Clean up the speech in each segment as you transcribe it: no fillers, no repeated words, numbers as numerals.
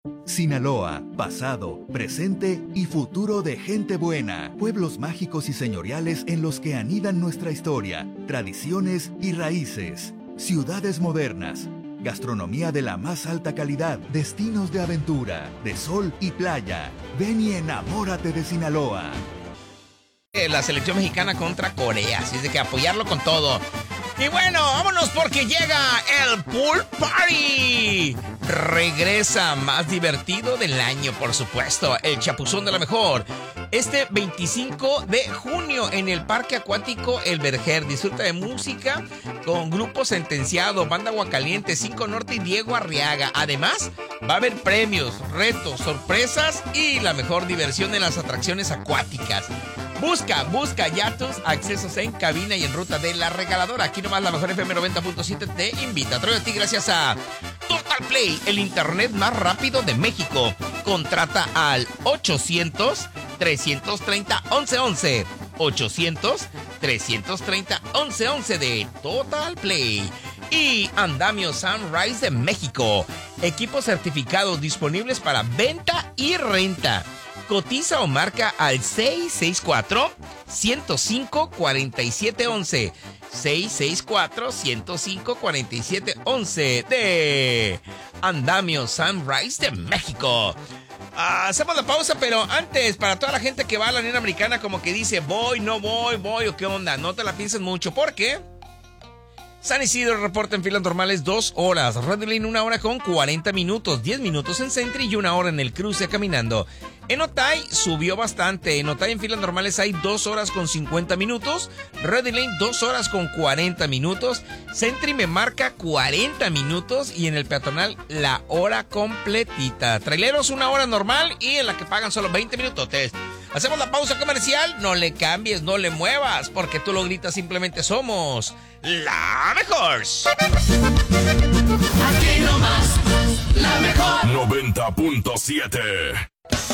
Sinaloa, pasado, presente y futuro de gente buena. Pueblos mágicos y señoriales en los que anidan nuestra historia, tradiciones y raíces. Ciudades modernas, gastronomía de la más alta calidad, destinos de aventura, de sol y playa. Ven y enamórate de Sinaloa. La selección mexicana contra Corea, así es de que apoyarlo con todo. Y bueno, vámonos porque llega el Pool Party. Regresa más divertido del año, por supuesto, el Chapuzón de la Mejor. Este 25 de junio en el Parque Acuático El Verger. Disfruta de música con Grupo Sentenciado, Banda Aguacaliente, 5 Norte y Diego Arriaga. Además, va a haber premios, retos, sorpresas y la mejor diversión en las atracciones acuáticas. Busca ya tus accesos en cabina y en ruta de La Regaladora. Aquí nomás la Mejor FM 90.7 te invita. Trae a ti gracias a Total Play, el internet más rápido de México. Contrata al 800-330-1111. 800-330-1111 de Total Play. Y Andamio Sunrise de México. Equipos certificados disponibles para venta y renta. Cotiza o marca al 664-105-4711. 664-105-4711 de Andamio Sunrise de México. Hacemos la pausa, pero antes, para toda la gente que va a la Unión Americana, como que dice, voy, no voy, o qué onda, no te la pienses mucho, porque San Isidro reporta en filas normales 2 horas, Red Lane 1 hora con 40 minutos, 10 minutos en Sentry y 1 hora en el cruce caminando. En Otay subió bastante, en Otay en filas normales hay 2 horas con 50 minutos, Red Lane 2 horas con 40 minutos, Sentry me marca 40 minutos y en el peatonal la hora completita. Traileros 1 hora normal y en la que pagan solo 20 minutos. Hacemos la pausa comercial, no le cambies, no le muevas, porque tú lo gritas, simplemente somos la mejor. Aquí nomás, la mejor. 90.7.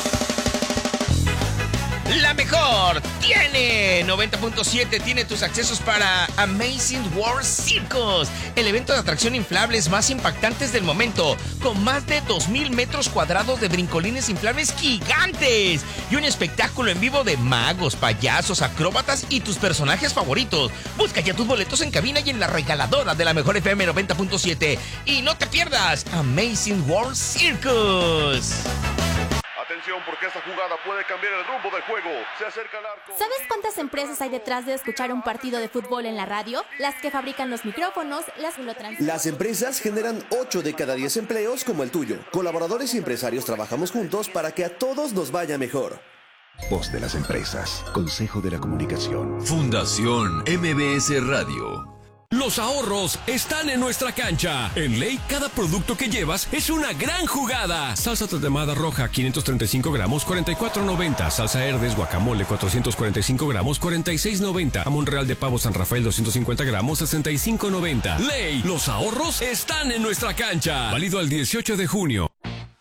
La mejor tiene 90.7, tiene tus accesos para Amazing World Circus, el evento de atracción inflables más impactantes del momento, con más de 2,000 metros cuadrados de brincolines inflables gigantes y un espectáculo en vivo de magos, payasos, acróbatas y tus personajes favoritos. Busca ya tus boletos en cabina y en La Regaladora de la Mejor FM 90.7 y no te pierdas Amazing World Circus. Atención, porque esta jugada puede cambiar el rumbo del juego. Se acerca al arco. ¿Sabes cuántas empresas hay detrás de escuchar un partido de fútbol en la radio? Las que fabrican los micrófonos, las que lo transmiten. Las empresas generan 8 de cada 10 empleos como el tuyo. Colaboradores y empresarios trabajamos juntos para que a todos nos vaya mejor. Voz de las empresas. Consejo de la Comunicación. Fundación MBS Radio. Los ahorros están en nuestra cancha. En Ley, cada producto que llevas es una gran jugada. Salsa tatemada roja, 535 gramos, 44.90. Salsa Herdes, guacamole, 445 gramos, 46.90. Jamón real de pavo San Rafael, 250 gramos, 65.90. Ley, los ahorros están en nuestra cancha. Válido al 18 de junio.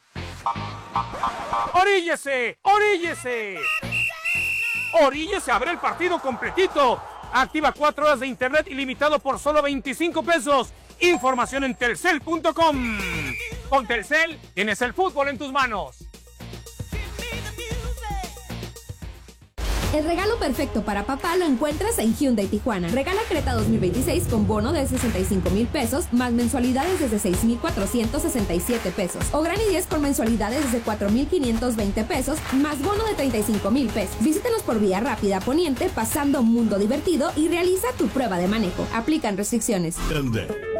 ¡Oríllese! ¡Oríllese! ¡Oríllese a ver el partido completito! Activa 4 horas de internet ilimitado por solo 25 pesos. Información en telcel.com. Con Telcel tienes el fútbol en tus manos. El regalo perfecto para papá lo encuentras en Hyundai Tijuana. Regala Creta 2026 con bono de 65,000 pesos más mensualidades desde 6,467 pesos. O Gran i10 con mensualidades desde 4,520 pesos más bono de 35,000 pesos. Visítanos por Vía Rápida Poniente, pasando Mundo Divertido y realiza tu prueba de manejo. Aplican restricciones. Hyundai.